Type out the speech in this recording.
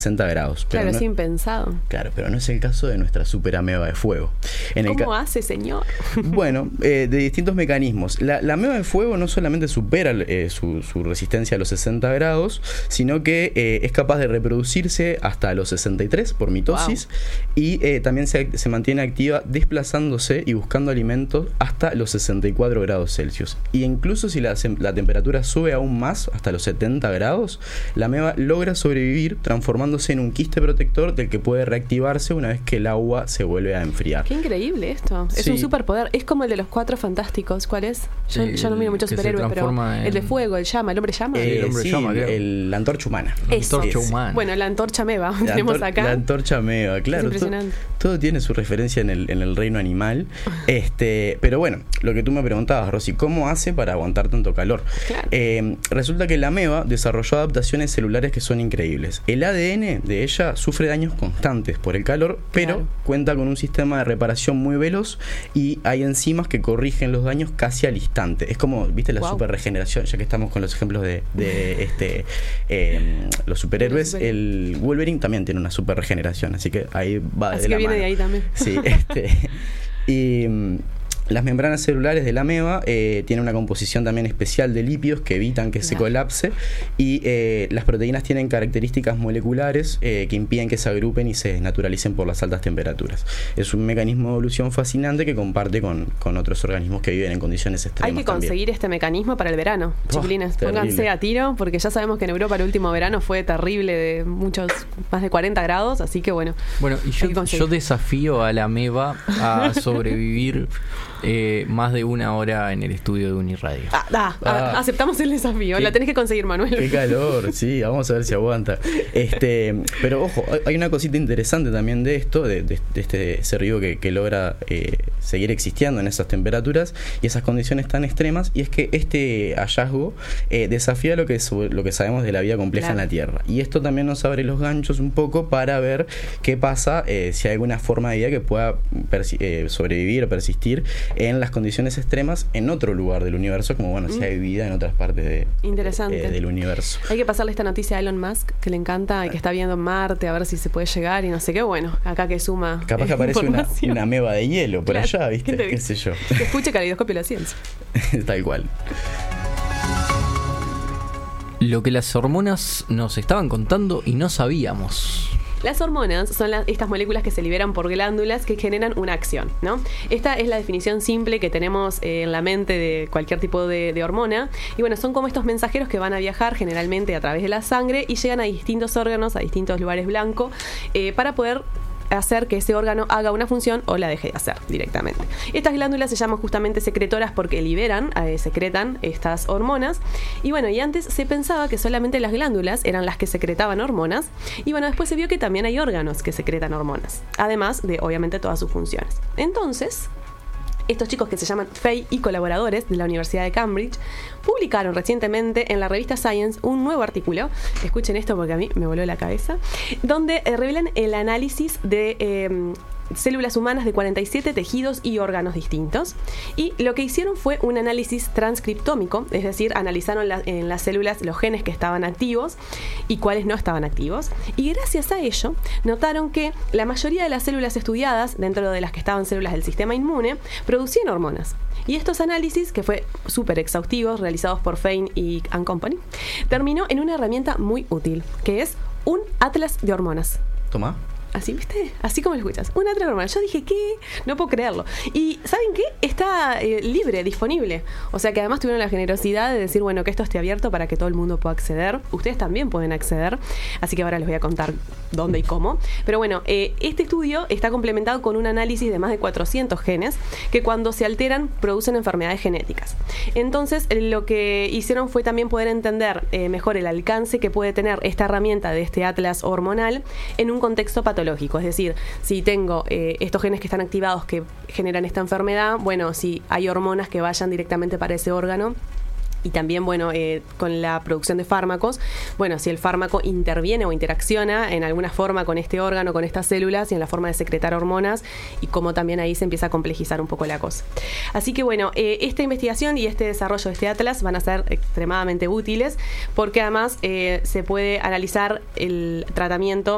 60 grados. Pero claro, no, es impensado. Claro, pero no es el caso de nuestra super ameba de fuego. ¿Cómo hace, señor? Bueno, de distintos mecanismos. La ameba de fuego no solamente supera su resistencia a los 60 grados, sino que es capaz de reproducirse hasta los 63 por mitosis. Wow. Y también se mantiene activa desplazándose y buscando alimentos hasta los 64 grados Celsius. Y incluso si la temperatura sube aún más, hasta los 70 grados, la ameba logra sobrevivir transformándose en un quiste protector del que puede reactivarse una vez que el agua se vuelve a enfriar. Qué increíble esto. Sí. Es un superpoder. Es como el de los 4 fantásticos. ¿Cuál es? Yo no miro mucho superhéroes, pero el de fuego, el hombre llama. El hombre llama, la antorcha humana. Antorcha humana. Bueno, la antorcha ameba tenemos acá. La antorcha ameba, claro. Es impresionante. Todo tiene su referencia en el reino animal. Pero bueno, lo que tú me preguntabas, Rosy, ¿cómo hace para aguantar tanto calor? Claro. Resulta que la ameba desarrolló adaptaciones celulares que son increíbles. El ADN de ella sufre daños constantes por el calor, pero cuenta con un sistema de reparación muy veloz y hay enzimas que corrigen los daños casi al instante. Es como, ¿viste la super regeneración? Ya que estamos con los ejemplos de los superhéroes, el Wolverine también tiene una super regeneración, así que ahí va de la mano. Así que viene de ahí también. Sí, y las membranas celulares de la ameba tienen una composición también especial de lípidos que evitan que se colapse, y las proteínas tienen características moleculares que impiden que se agrupen y se desnaturalicen por las altas temperaturas. Es un mecanismo de evolución fascinante que comparte con otros organismos que viven en condiciones extremas. Hay que conseguir este mecanismo para el verano, chiquilines. Pónganse a tiro, porque ya sabemos que en Europa el último verano fue terrible, de más de 40 grados, así que bueno. Bueno, y yo desafío a la ameba a sobrevivir más de 1 hora en el estudio de Uniradio. Aceptamos el desafío. La tenés que conseguir, Manuel. Qué calor, sí, vamos a ver si aguanta. Pero ojo, hay una cosita interesante también de esto, de este ser vivo que logra seguir existiendo en esas temperaturas y esas condiciones tan extremas, y es que este hallazgo desafía lo que sabemos de la vida compleja en la Tierra. Y esto también nos abre los ganchos un poco para ver qué pasa si hay alguna forma de vida que pueda sobrevivir o persistir en las condiciones extremas en otro lugar del universo, como si hay vida en otras partes del universo. Hay que pasarle esta noticia a Elon Musk, que le encanta y que está viendo Marte, a ver si se puede llegar y no sé qué. Bueno, acá que suma capaz que aparece una ameba de hielo por allá, ¿viste? ¿Qué sé yo? Que escuche Caleidoscopio de la Ciencia. Tal cual. Lo que las hormonas nos estaban contando y no sabíamos. Las hormonas son estas moléculas que se liberan por glándulas que generan una acción, ¿no? Esta es la definición simple que tenemos en la mente de cualquier tipo de hormona. Y bueno, son como estos mensajeros que van a viajar generalmente a través de la sangre y llegan a distintos órganos, a distintos lugares blancos, para poder hacer que ese órgano haga una función o la deje de hacer directamente. Estas glándulas se llaman justamente secretoras porque secretan estas hormonas. Y bueno, y antes se pensaba que solamente las glándulas eran las que secretaban hormonas. Y bueno, después se vio que también hay órganos que secretan hormonas, además de, obviamente, todas sus funciones. Entonces, estos chicos que se llaman Fay y colaboradores de la Universidad de Cambridge publicaron recientemente en la revista Science un nuevo artículo, escuchen esto porque a mí me voló la cabeza, donde revelan el análisis de células humanas de 47 tejidos y órganos distintos. Y lo que hicieron fue un análisis transcriptómico, es decir, analizaron en las células los genes que estaban activos y cuáles no estaban activos. Y gracias a ello, notaron que la mayoría de las células estudiadas, dentro de las que estaban células del sistema inmune, producían hormonas. Y estos análisis, que fue súper exhaustivos, realizados por Fein y Company, terminó en una herramienta muy útil, que es un atlas de hormonas. Toma. Así, ¿viste? Así como lo escuchas. Una atlas de hormonas. Yo dije, ¿qué? No puedo creerlo. Y ¿saben qué? Está libre, disponible. O sea que además tuvieron la generosidad de decir, bueno, que esto esté abierto para que todo el mundo pueda acceder. Ustedes también pueden acceder. Así que ahora les voy a contar dónde y cómo. Pero bueno, este estudio está complementado con un análisis de más de 400 genes que cuando se alteran producen enfermedades genéticas. Entonces, lo que hicieron fue también poder entender mejor el alcance que puede tener esta herramienta de este atlas hormonal en un contexto patológico. Es decir, si tengo estos genes que están activados que generan esta enfermedad, bueno, si hay hormonas que vayan directamente para ese órgano. Y también, bueno, con la producción de fármacos, bueno, si el fármaco interviene o interacciona en alguna forma con este órgano, con estas células y en la forma de secretar hormonas, y cómo también ahí se empieza a complejizar un poco la cosa. Así que, bueno, esta investigación y este desarrollo de este atlas van a ser extremadamente útiles porque además se puede analizar el tratamiento